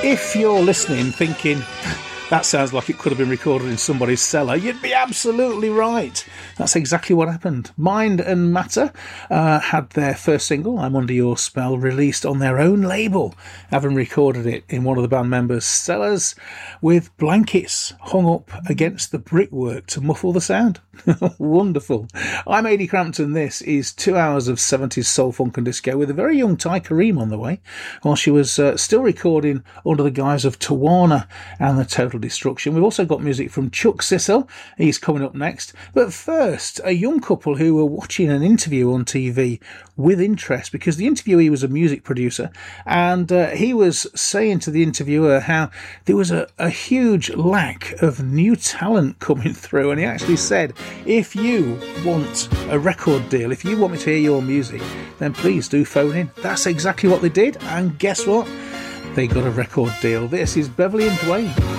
if you're listening thinking, that sounds like it could have been recorded in somebody's cellar, you'd be absolutely right. That's exactly what happened. Mind and Matter had their first single, I'm Under Your Spell, released on their own label, having recorded it in one of the band members' cellars with blankets hung up against the brickwork to muffle the sound. Wonderful. I'm Adi Crampton. This is 2 hours of 70s soul, funk and disco with a very young Ty Kareem on the way, while she was still recording under the guise of Tawana and the Total Destruction. We've also got music from Chuck Sissel. He's coming up next. But first, a young couple who were watching an interview on TV with interest, because the interviewee was a music producer, and he was saying to the interviewer how there was a huge lack of new talent coming through, and he actually said, if you want a record deal, if you want me to hear your music, then please do phone in. That's exactly what they did, and guess what? They got a record deal. This is Beverly and Dwayne.